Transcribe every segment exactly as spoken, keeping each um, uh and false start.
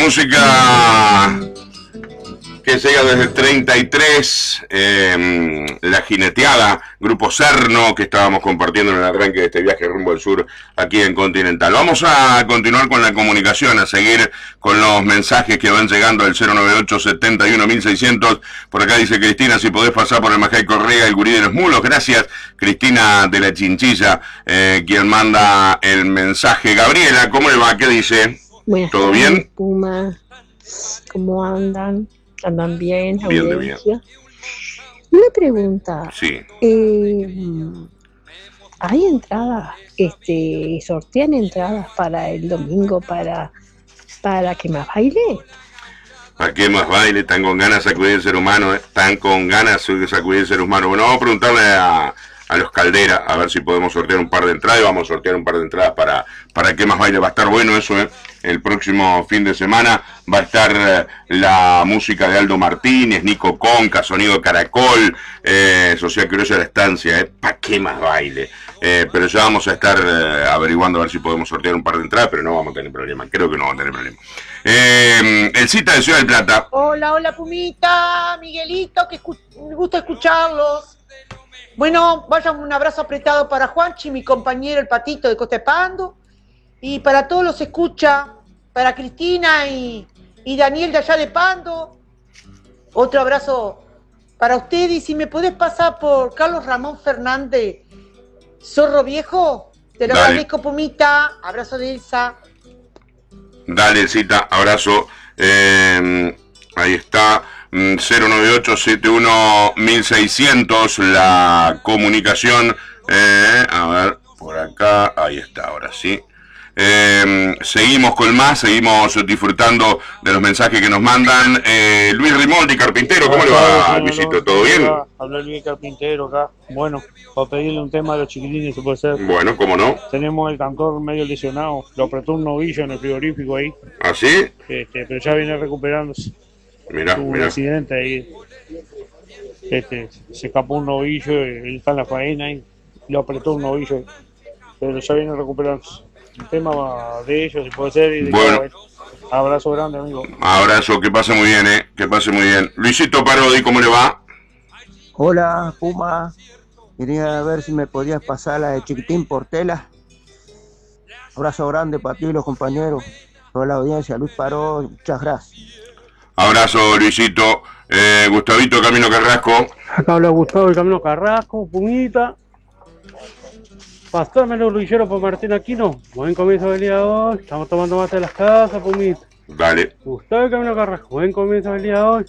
música que llega desde el treinta y tres, eh, La Jineteada, Grupo Cerno, que estábamos compartiendo en el arranque de este viaje rumbo al sur aquí en Continental. Vamos a continuar con la comunicación, a seguir con los mensajes que van llegando al cero nueve ocho, setenta y uno, mil seiscientos. Por acá dice Cristina, si podés pasar por el Majay Correa, el gurí de los mulos. Gracias, Cristina de la Chinchilla, eh, quien manda el mensaje. Gabriela, ¿cómo le va? ¿Qué dice? Buenas ¿Todo tardes, bien? Puma. ¿Cómo andan? ¿Andan bien? Bien, de bien. Una pregunta. Sí. Eh, ¿Hay entradas? Este, ¿sortean entradas para el domingo para, para que más baile? ¿Para qué más baile? Están con ganas de sacudir el ser humano, ¿eh? Están con ganas de sacudir el ser humano. Bueno, vamos a preguntarle a, a los Caldera, a ver si podemos sortear un par de entradas. Y vamos a sortear un par de entradas para, para qué más baile. Va a estar bueno eso, ¿eh? El próximo fin de semana va a estar eh, la música de Aldo Martínez, Nico Conca, Sonido Caracol, eh, Social Criolla de la Estancia, ¿eh? ¿Para qué más baile? Eh, pero ya vamos a estar eh, averiguando a ver si podemos sortear un par de entradas, pero no vamos a tener problema, creo que no vamos a tener problema. Eh, el Cita de Ciudad del Plata. Hola, hola Pumita, Miguelito, que escu- me gusta escucharlos. Bueno, vayan un abrazo apretado para Juanchi, mi compañero el Patito de Costa de Pando, y para todos los escucha, para Cristina y, y Daniel de allá de Pando. Otro abrazo para ustedes, y si me podés pasar por Carlos Ramón Fernández, Zorro Viejo, te lo Dale. agradezco, Pumita. Abrazo de Elsa. Dale, Cita, abrazo. Eh, ahí está, cero nueve ocho, setenta y uno, mil seiscientos, la comunicación. Eh, a ver, por acá, ahí está, ahora sí. Eh, seguimos con más, seguimos disfrutando de los mensajes que nos mandan. Eh, Luis Rimoldi, carpintero, ¿cómo le va, Luisito? ¿Todo bien? Habla Luis Carpintero acá. Bueno, para pedirle un tema a los chiquilines, se puede ser. Bueno, ¿cómo no? Tenemos el cantor medio lesionado, lo apretó un novillo en el frigorífico ahí, ¿Ah, sí? este, pero ya viene recuperándose. Mirá, Tuvo un mirá. accidente ahí, este, se escapó un novillo, él está en la faena y lo apretó un novillo, pero ya viene recuperándose. Un tema de ellos, si puede ser, y de Bueno. cada vez. Abrazo grande, amigo. Abrazo, que pase muy bien, eh, que pase muy bien. Luisito Parodi, ¿cómo le va? Hola, Puma. Quería ver si me podías pasar la de Chiquitín Portela. Abrazo grande para ti y los compañeros. Toda la audiencia, Luis Paró, muchas gracias. Abrazo, Luisito. Eh, Gustavito Camino Carrasco. Acá habla Gustavo del Camino Carrasco, Pumita. Pastámelo, Luillero, por Martín Aquino. Buen comienzo del día de hoy. Estamos tomando mate de las casas, Pumita. Dale. Gustavo del Camino Carrasco. Buen comienzo del día de hoy.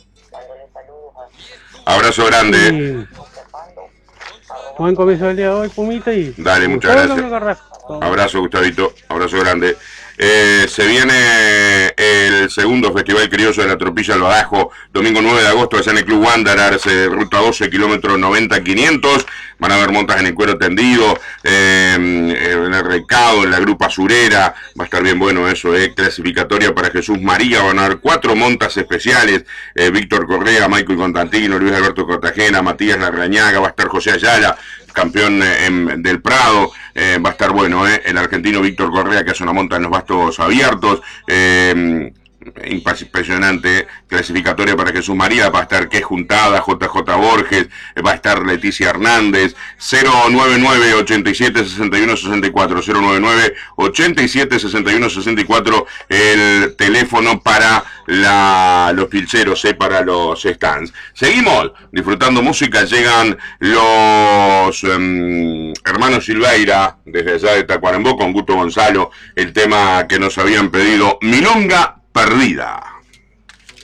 Abrazo grande. Y... Buen comienzo del día de hoy, Pumita. Y... Dale, muchas Gustavo del Camino gracias. Carrasco. Abrazo, Gustavito. Abrazo grande. Eh, se viene el segundo Festival Criollo de la Tropilla al Badajo, domingo nueve de agosto, allá en el Club Wanderers, eh, ruta doce, kilómetro noventa, quinientos. Van a haber montas en el cuero tendido, eh, en el recado, en la grupa surera. Va a estar bien bueno eso, eh. Clasificatoria para Jesús María. Van a haber cuatro montas especiales. Eh, Víctor Correa, Michael Constantino, Luis Alberto Cartagena, Matías Larrañaga. Va a estar José Ayala, campeón eh, en, del Prado. Eh, va a estar bueno, eh. El argentino Víctor Correa, que hace una monta en los bastos abiertos. Eh, impresionante clasificatoria para Jesús María. Va a estar que Juntada, J J Borges, va a estar Leticia Hernández. Cero nueve nueve, ochenta y siete, sesenta y uno, sesenta y cuatro, cero nueve nueve, ochenta y siete, sesenta y uno, sesenta y cuatro, el teléfono para la, los pilcheros, eh, para los stands. Seguimos disfrutando música. Llegan los um, hermanos Silveira desde allá de Tacuarembó con Gusto Gonzalo, el tema que nos habían pedido, Milonga Perdida.